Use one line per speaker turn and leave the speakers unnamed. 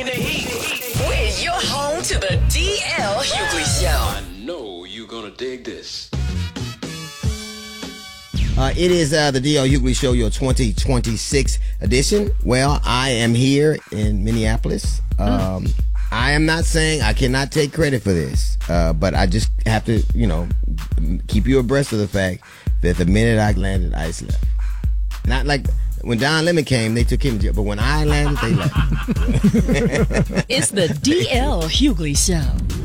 We're your home to the DL Hughley Show.
I know you're gonna dig this.
It is the DL Hughley Show, your 2026 edition. Well, I am here in Minneapolis. I am not saying I cannot take credit for this, but I just have to, keep you abreast of the fact that the minute I landed, ICE left. Not like when Don Lemon came, they took him to jail, but when I landed, they left.
It's the DL Hughley Show.